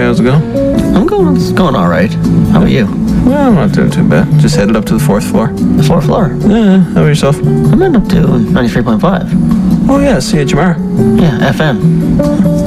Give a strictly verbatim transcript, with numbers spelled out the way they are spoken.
how's it going? I'm going, it's going all right. How about you? Well, I'm not doing too bad. Just headed up to the fourth floor. The fourth floor? Yeah, how about yourself? I'm heading up to ninety-three point five. Oh, yeah, see you tomorrow. Yeah, F M.